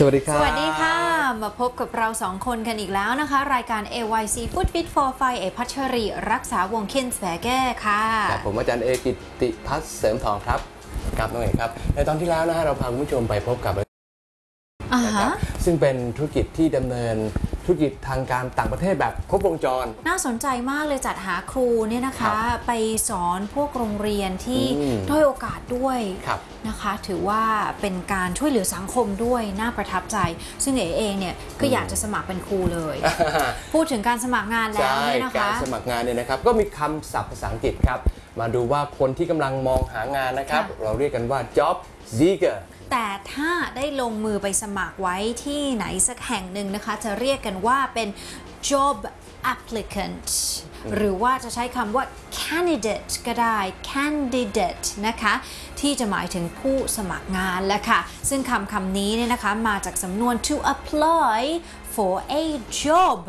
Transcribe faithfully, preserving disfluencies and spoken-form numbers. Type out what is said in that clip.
วัสดีครับสวัสดีค่ะมาพบกับเราสองคนกันอีกแล้วนะคะรายการ เอ วาย ซี Food Fit for Five เอพัชรีรักษาวงเคนสแบแก้ค่ะครับผมอาจารย์เอกิตติพัฒน์เสริมทองครับครับน้องเอกครับในตอนที่แล้วนะฮะเราพาคุณผู้ชมไปพบกับนะครับซึ่งเป็นธุรกิจที่ดำเนินธุรกิจทางการต่างประเทศแบบครบวงจรน่าสนใจมากเลยจัดหาครูเนี่ยนะคะไปสอนพวกโรงเรียนที่ด้อยโอกาสด้วยนะคะถือว่าเป็นการช่วยเหลือสังคมด้วยน่าประทับใจซึ่งเอเองเนี่ยก็อยากจะสมัครเป็นครูเลย พูดถึงการสมัครงานแล้วเนี่ยนะคะการสมัครงานเนี่ยนะครับก็มีคำศัพท์ภาษาอังกฤษครับมาดูว่าคนที่กำลังมองหางานนะครับเราเรียกกันว่า job seeker แต่ถ้าได้ลงมือไปสมัครไว้ที่ไหนสักแห่งหนึ่งนะคะจะเรียกกันว่าเป็น job applicant หรือว่าจะใช้คำว่า candidate ก็ได้ candidate นะคะที่จะหมายถึงผู้สมัครงานแหละค่ะซึ่งคำคำนี้เนี่ยนะคะมาจากสำนวน to apply for a job